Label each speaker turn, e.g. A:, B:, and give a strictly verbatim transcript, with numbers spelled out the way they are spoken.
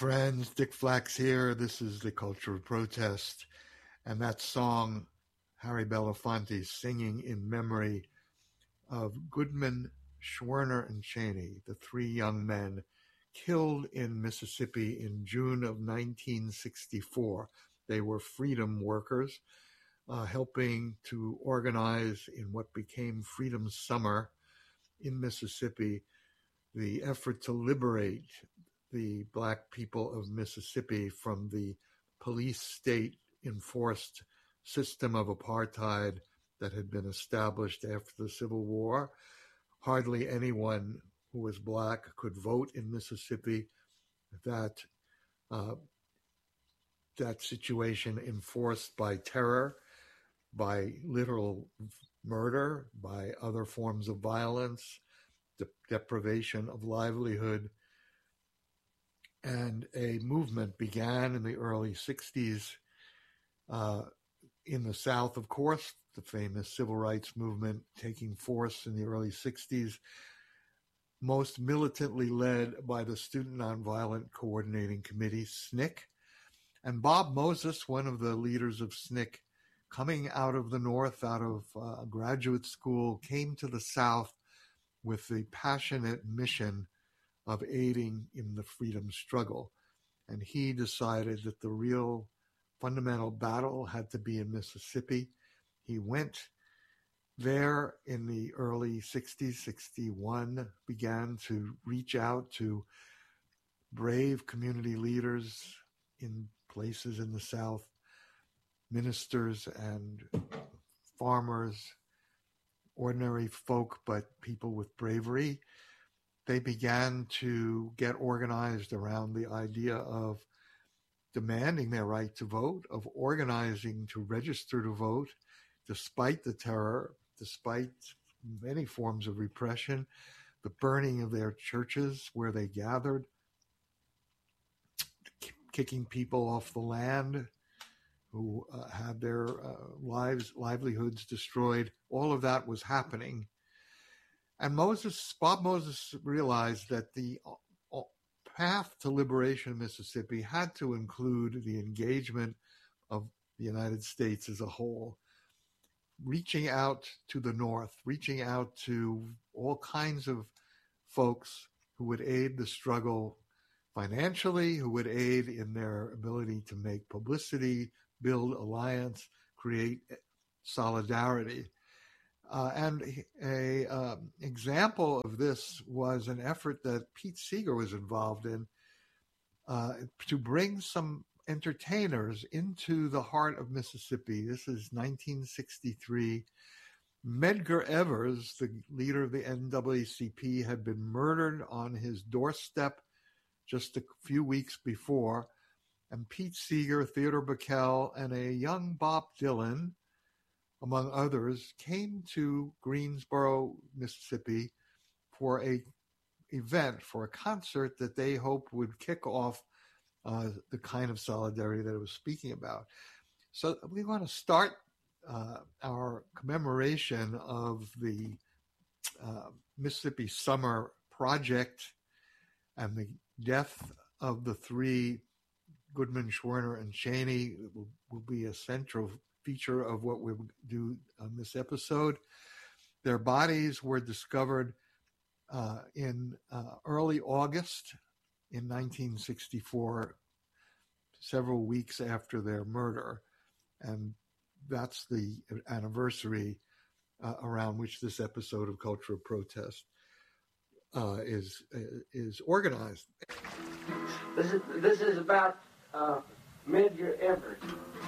A: friends. Dick Flax here. This is the Culture of Protest. And that song, Harry Belafonte singing in memory of Goodman, Schwerner, and Cheney, the three young men killed in Mississippi in June of nineteen sixty-four. They were freedom workers, uh, helping to organize in what became Freedom Summer in Mississippi, the effort to liberate the Black people of Mississippi from the police state enforced system of apartheid that had been established after the Civil War. Hardly anyone who was Black could vote in Mississippi. That uh, that situation enforced by terror, by literal murder, by other forms of violence, de- deprivation of livelihood. And a movement began in the early sixties uh, in the South, of course, the famous civil rights movement taking force in the early sixties, most militantly led by the Student Nonviolent Coordinating Committee, S N C C. And Bob Moses, one of the leaders of S N C C, coming out of the North, out of uh, graduate school, came to the South with the passionate mission of aiding in the freedom struggle. And he decided that the real fundamental battle had to be in Mississippi. He went there in the early sixties, sixty-one, began to reach out to brave community leaders in places in the South, ministers and farmers, ordinary folk, but people with bravery. They began to get organized around the idea of demanding their right to vote, of organizing to register to vote, despite the terror, despite many forms of repression, the burning of their churches where they gathered, kicking people off the land who uh, had their uh, lives, livelihoods destroyed. All of that was happening. And Moses, Bob Moses realized that the path to liberation of Mississippi had to include the engagement of the United States as a whole, reaching out to the North, reaching out to all kinds of folks who would aid the struggle financially, who would aid in their ability to make publicity, build alliance, create solidarity. Uh, and a um, example of this was an effort that Pete Seeger was involved in uh, to bring some entertainers into the heart of Mississippi. This is nineteen sixty-three. Medgar Evers, the leader of the N double A C P, had been murdered on his doorstep just a few weeks before. And Pete Seeger, Theodore Bickel, and a young Bob Dylan, among others, came to Greensboro, Mississippi for a event, for a concert that they hoped would kick off uh, the kind of solidarity that I was speaking about. So we want to start uh, our commemoration of the uh, Mississippi Summer Project and the death of the three, Goodman, Schwerner, and Cheney, will, will be a central feature of what we'll do on this episode. Their bodies were discovered uh, in uh, early August in nineteen sixty-four, several weeks after their murder. And that's the anniversary uh, around which this episode of Culture of Protest uh, is is organized.
B: This is, this is about uh, Medgar Evers.